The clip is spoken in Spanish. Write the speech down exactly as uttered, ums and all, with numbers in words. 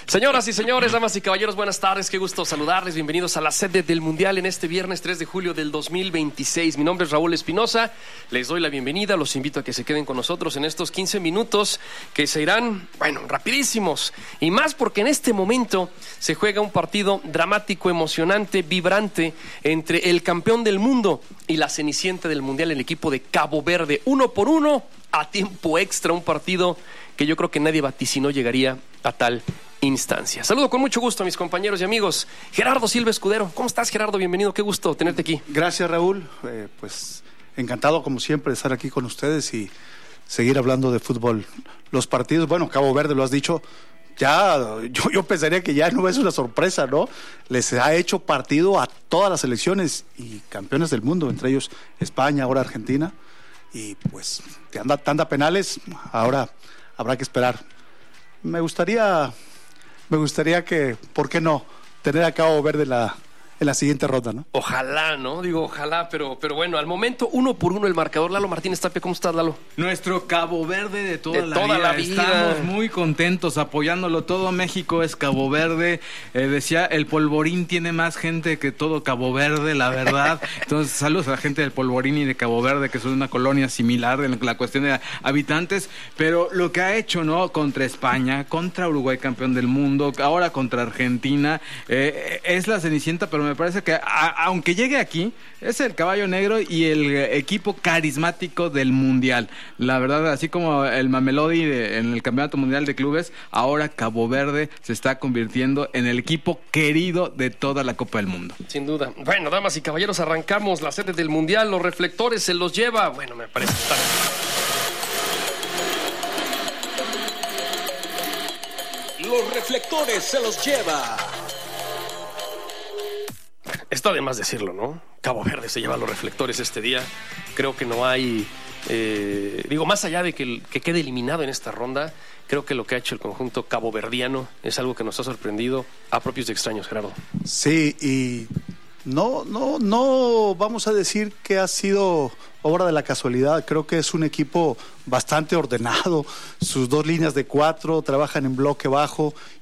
Señoras y señores, damas y caballeros, buenas tardes, qué gusto saludarles, bienvenidos a la sede del Mundial en este viernes tres de julio del dos mil veintiséis. Mi nombre es Raúl Espinosa, les doy la bienvenida, los invito a que se queden con nosotros en estos quince minutos que se irán, bueno, rapidísimos, y más porque en este momento se juega un partido dramático, emocionante, vibrante entre el campeón del mundo y la cenicienta del Mundial, el equipo de Cabo Verde, uno por uno, a tiempo extra, un partido que yo creo que nadie vaticinó llegaría a tal instancia. Saludo con mucho gusto a mis compañeros y amigos. Gerardo Silva Escudero, ¿cómo estás, Gerardo? Bienvenido, qué gusto tenerte aquí. Gracias, Raúl, eh, pues encantado como siempre de estar aquí con ustedes y seguir hablando de fútbol. Los partidos, bueno, Cabo Verde, lo has dicho, ya yo, yo pensaría que ya no es una sorpresa, ¿no? Les ha hecho partido a todas las selecciones y campeones del mundo, entre ellos España, ahora Argentina, y pues tanda, tanda penales, ahora habrá que esperar. Me gustaría, me gustaría que, ¿por qué no?, tener a Cabo Verde en la, en la siguiente ronda, ¿no? Ojalá, ¿no? Digo, ojalá, pero, pero bueno, al momento uno por uno el marcador. Lalo Martínez Tapia, ¿cómo estás, Lalo? Nuestro Cabo Verde de toda, de la, toda vida. la vida. Estamos muy contentos apoyándolo. Todo México es Cabo Verde. Eh, decía, el Polvorín tiene más gente que todo Cabo Verde, la verdad. Entonces, saludos a la gente del Polvorín y de Cabo Verde, que son una colonia similar en la cuestión de habitantes. Pero lo que ha hecho, ¿no? Contra España, contra Uruguay, campeón del mundo, ahora contra Argentina, eh, es la cenicienta, pero me parece que a, aunque llegue aquí, es el caballo negro y el equipo carismático del Mundial. La verdad, así como el Mamelodi de, en el Campeonato Mundial de Clubes, ahora Cabo Verde se está convirtiendo en el equipo querido de toda la Copa del Mundo. Sin duda. Bueno, damas y caballeros, arrancamos la sede del Mundial. Los reflectores se los lleva. Bueno, me parece estar... Los reflectores se los lleva. Está de más decirlo, ¿no? Cabo Verde se lleva los reflectores este día. Creo que no hay... Eh, digo, más allá de que, que quede eliminado en esta ronda, creo que lo que ha hecho el conjunto caboverdiano es algo que nos ha sorprendido a propios y extraños, Gerardo. Sí, y no, no, no vamos a decir que ha sido obra de la casualidad. Creo que es un equipo bastante ordenado. Sus dos líneas de cuatro trabajan en bloque bajo